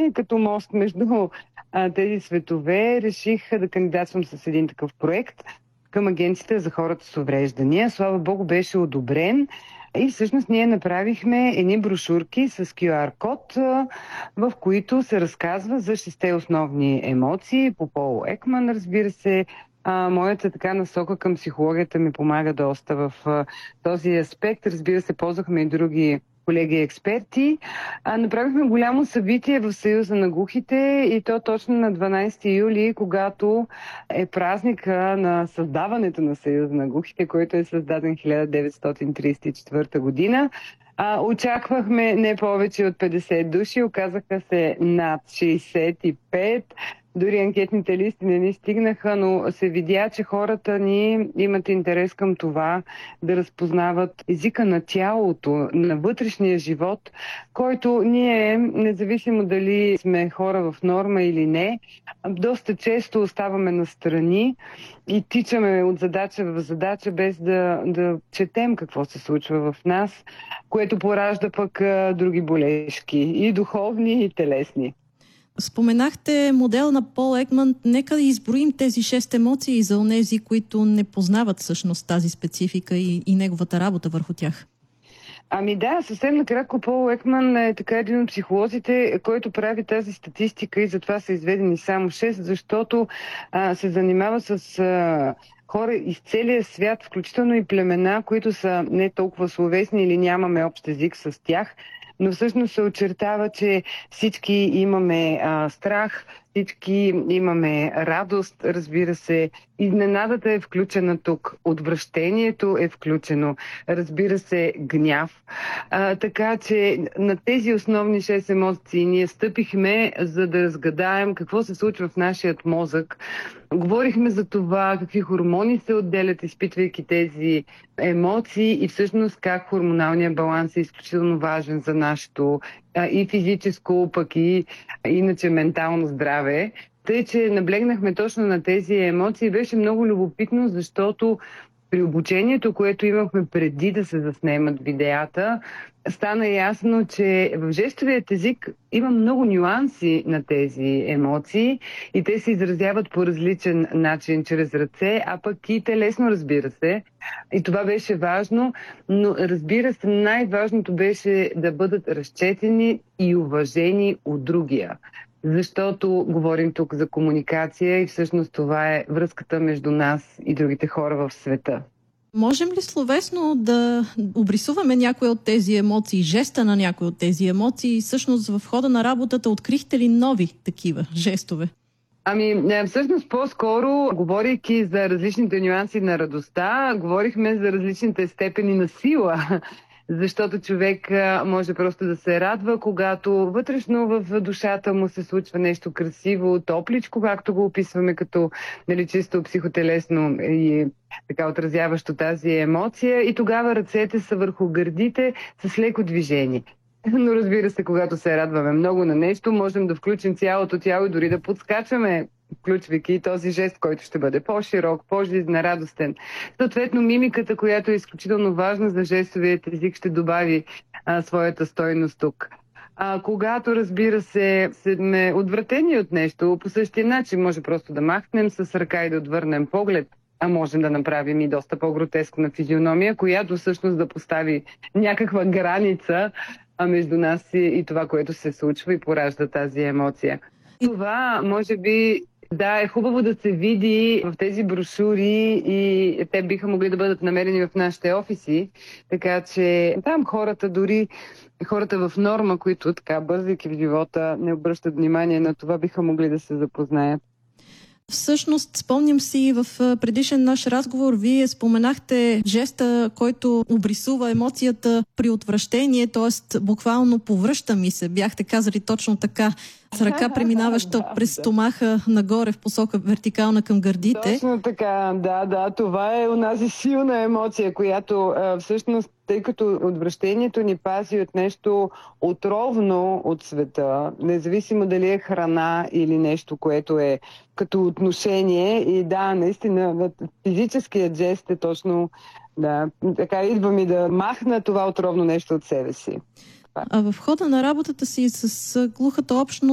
И като мост между тези светове реших да кандидатствам с един такъв проект към Агенцията за хората с увреждания. Слава Богу, беше одобрен. И всъщност ние направихме едни брошурки с QR-код, в които се разказва за 6 основни емоции по Пол Екман, разбира се. Моята така насока към психологията ми помага доста в този аспект. Разбира се, ползвахме и други колеги експерти. Направихме голямо събитие в Съюза на глухите и то точно на 12 юли, когато е празника на създаването на Съюза на глухите, който е създаден 1934 година. Очаквахме не повече от 50 души, оказаха се над 65. Дори анкетните листи не ни стигнаха, но се видя, че хората ни имат интерес към това да разпознават езика на тялото, на вътрешния живот, който ние, независимо дали сме хора в норма или не, доста често оставаме настрани и тичаме от задача в задача, без да четем какво се случва в нас, което поражда пък други болешки, и духовни, и телесни. Споменахте модел на Пол Екман. Нека да изброим тези 6 емоции за онези, които не познават всъщност тази специфика и неговата работа върху тях. Да, съвсем накратко, Пол Екман е така един от психолозите, който прави тази статистика и затова са изведени само 6, защото се занимава с хора из целия свят, включително и племена, които са не толкова словесни или нямаме общ език с тях, но всъщност се очертава, че всички имаме страх, всички имаме радост, разбира се. Изненадата е включена тук, отвращението е включено, разбира се, гняв. Така че на тези основни 6 емоции ние стъпихме, за да разгадаем какво се случва в нашият мозък. Говорихме за това, какви хормони се отделят, изпитвайки тези емоции и всъщност как хормоналният баланс е изключително важен за нашето и физическо, пък и иначе ментално здраве. Тъй, че наблегнахме точно на тези емоции. Беше много любопитно, защото при обучението, което имахме преди да се заснемат видеята, стана ясно, че в жестовият език има много нюанси на тези емоции и те се изразяват по различен начин чрез ръце, а пък и телесно, разбира се. И това беше важно, но разбира се, най-важното беше да бъдат разчетени и уважени от другия. Защото говорим тук за комуникация и всъщност това е връзката между нас и другите хора в света. Можем ли словесно да обрисуваме някои от тези емоции, жеста на някои от тези емоции? Всъщност в хода на работата открихте ли нови такива жестове? Всъщност по-скоро, говорейки за различните нюанси на радостта, говорихме за различните степени на сила. Защото човек може просто да се радва, когато вътрешно в душата му се случва нещо красиво, топличко, както го описваме като чисто психотелесно и така отразяващо тази емоция. И тогава ръцете са върху гърдите с леко движение. Но разбира се, когато се радваме много на нещо, можем да включим цялото тяло и дори да подскачаме, включвайки този жест, който ще бъде по-широк, по-жизнерадостен. Съответно, мимиката, която е изключително важна за жестовият език, ще добави своята стойност тук. Когато, разбира се, сме отвратени от нещо, по същия начин може просто да махнем с ръка и да отвърнем поглед, а можем да направим и доста по-гротескна физиономия, която всъщност да постави някаква граница между нас и това, което се случва и поражда тази емоция. Това, може би, е хубаво да се види в тези брошури и те биха могли да бъдат намерени в нашите офиси, така че там дори хората в норма, които така бързайки в живота не обръщат внимание на това, биха могли да се запознаят. Всъщност, спомням си в предишен наш разговор, вие споменахте жеста, който обрисува емоцията при отвращение, т.е. буквално повръща ми се. Бяхте казали точно така. С ръка преминаваща през стомаха нагоре в посока вертикална към гърдите. Точно така, да. Това е онази силна емоция, която всъщност, тъй като отвращението ни пази от нещо отровно от света, независимо дали е храна или нещо, което е като отношение. И наистина, физическият жест е точно, така идва ми да махна това отровно нещо от себе си. А в хода на работата си с глухата общност,